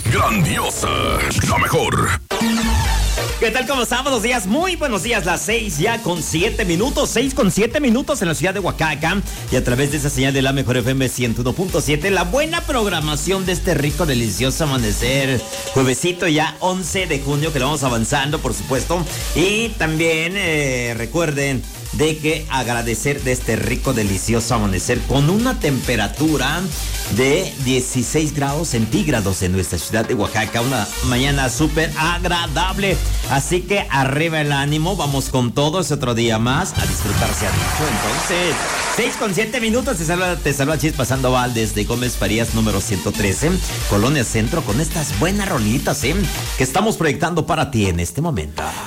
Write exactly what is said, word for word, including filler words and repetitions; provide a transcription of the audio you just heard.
grandiosa, la mejor. ¿Qué tal? ¿Cómo están? Buenos días, muy buenos días. Las seis ya con siete minutos, seis con siete minutos en la ciudad de Oaxaca. Y a través de esa señal de la mejor F M ciento uno punto siete, la buena programación de este rico, delicioso amanecer. Juevesito ya once de junio, que lo vamos avanzando, por supuesto. Y también eh, recuerden de que agradecer de este rico, delicioso amanecer con una temperatura de dieciséis grados centígrados en nuestra ciudad de Oaxaca. Una mañana súper agradable. Así que arriba el ánimo, vamos con todo. Es otro día más, a disfrutar se ha dicho. Entonces, seis con siete minutos, te saluda, te saluda Chispa Sandoval desde Gómez Farías número ciento trece, Colonia Centro, con estas buenas rolitas, ¿eh? que estamos proyectando para ti en este momento.